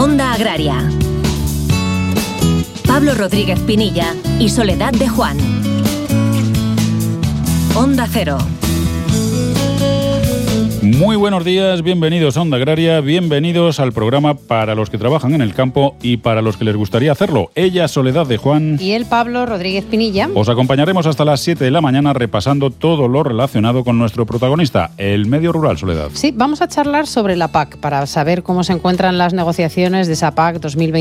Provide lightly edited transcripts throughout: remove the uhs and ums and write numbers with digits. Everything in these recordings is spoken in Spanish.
Onda Agraria. Pablo Rodríguez Pinilla y Soledad de Juan. Onda Cero. Muy buenos días, bienvenidos a Onda Agraria, bienvenidos al programa para los que trabajan en el campo y para los que les gustaría hacerlo. Ella, Soledad de Juan. Y él, Pablo Rodríguez Pinilla. Os acompañaremos hasta las 7 de la mañana repasando todo lo relacionado con nuestro protagonista, el medio rural, Soledad. Sí, vamos a charlar sobre la PAC para saber cómo se encuentran las negociaciones de esa PAC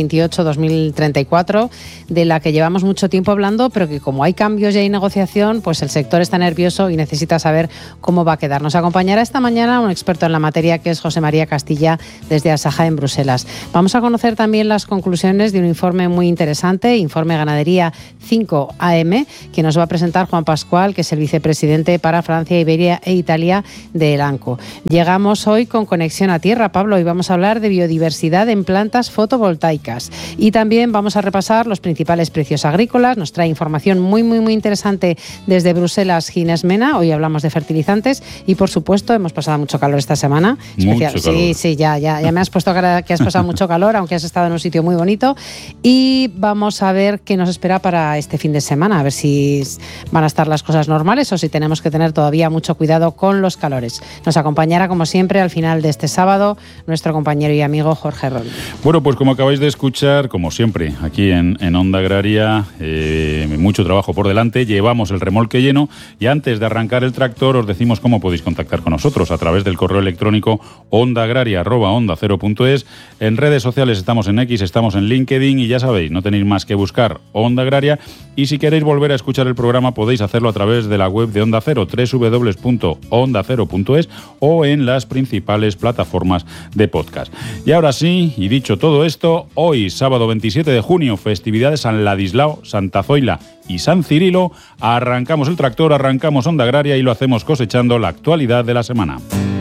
2028-2034, de la que llevamos mucho tiempo hablando, pero que como hay cambios y hay negociación, pues el sector está nervioso y necesita saber cómo va a quedar. Nos acompañará esta mañana un experto en la materia, que es José María Castilla, desde Asaja, en Bruselas. Vamos a conocer también las conclusiones de un informe muy interesante, Informe Ganadería 5 AM, que nos va a presentar Juan Pascual, que es el vicepresidente para Francia, Iberia e Italia de Elanco. Llegamos hoy con Conexión a Tierra, Pablo, y vamos a hablar de biodiversidad en plantas fotovoltaicas. Y también vamos a repasar los principales precios agrícolas. Nos trae información muy interesante desde Bruselas, Ginés Mena. Hoy hablamos de fertilizantes y, por supuesto, hemos pasado mucho calor esta semana. Mucho calor. Sí, ya me has puesto cara que has pasado mucho calor, aunque has estado en un sitio muy bonito. Y vamos a ver qué nos espera para este fin de semana, a ver si van a estar las cosas normales o si tenemos que tener todavía mucho cuidado con los calores. Nos acompañará, como siempre, al final de este sábado, nuestro compañero y amigo Jorge Ron. Bueno, pues como acabáis de escuchar, como siempre, aquí en Onda Agraria, mucho trabajo por delante, llevamos el remolque lleno y antes de arrancar el tractor os decimos cómo podéis contactar con nosotros a través del correo electrónico ondaagraria@ondacero.es. En redes sociales estamos en X, estamos en LinkedIn y ya sabéis, no tenéis más que buscar Onda Agraria, y si queréis volver a escuchar el programa podéis hacerlo a través de la web de Onda Cero, www.ondacero.es, o en las principales plataformas de podcast. Y ahora sí, y dicho todo esto, hoy, sábado 27 de junio, festividades San Ladislao, Santa Zoila y San Cirilo, arrancamos el tractor, arrancamos Onda Agraria y lo hacemos cosechando la actualidad de la semana.